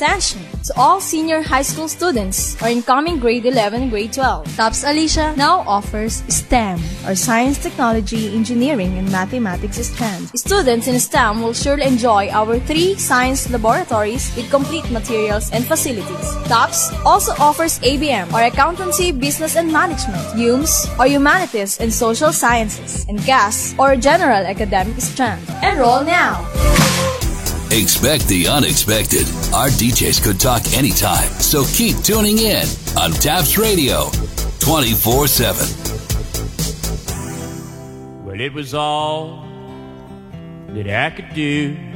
Attention to all senior high school students or incoming grade 11 and grade 12. TOPS Alicia now offers STEM or Science, Technology, Engineering, and Mathematics strands. Students in STEM will surely enjoy our 3 science laboratories with complete materials and facilities. TOPS also offers ABM or Accountancy, Business and Management, UMS or Humanities and Social Sciences, and GAS or General Academic strand. Enroll now! Expect the unexpected. Our DJs could talk anytime, so keep tuning in on TAPS Radio 24/7. Well, it was all that I could do